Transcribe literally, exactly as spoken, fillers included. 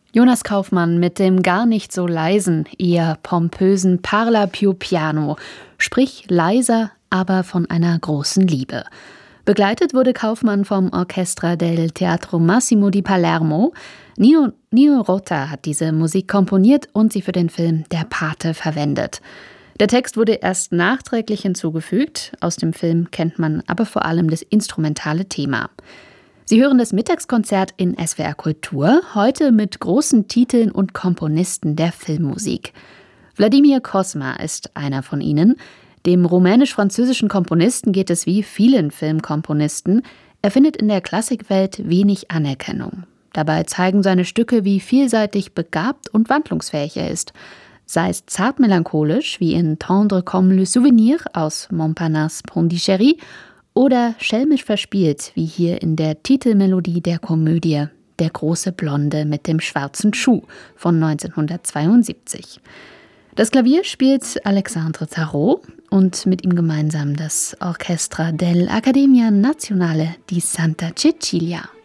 Jonas Kaufmann mit dem gar nicht so leisen, eher pompösen Parla più piano, sprich leiser, aber von einer großen Liebe. Begleitet wurde Kaufmann vom Orchestra del Teatro Massimo di Palermo. Nino, Nino Rota hat diese Musik komponiert und sie für den Film Der Pate verwendet. Der Text wurde erst nachträglich hinzugefügt. Aus dem Film kennt man aber vor allem das instrumentale Thema. Sie hören das Mittagskonzert in S W R Kultur, heute mit großen Titeln und Komponisten der Filmmusik. Vladimir Cosma ist einer von ihnen. Dem rumänisch-französischen Komponisten geht es wie vielen Filmkomponisten. Er findet in der Klassikwelt wenig Anerkennung. Dabei zeigen seine Stücke, wie vielseitig begabt und wandlungsfähig er ist. Sei es zart melancholisch, wie in Tendre comme le souvenir aus Montparnasse Pondichéry, oder schelmisch verspielt, wie hier in der Titelmelodie der Komödie Der große Blonde mit dem schwarzen Schuh von neunzehnhundertzweiundsiebzig. Das Klavier spielt Alexandre Tarot und mit ihm gemeinsam das Orchestra dell'Accademia Nazionale di Santa Cecilia.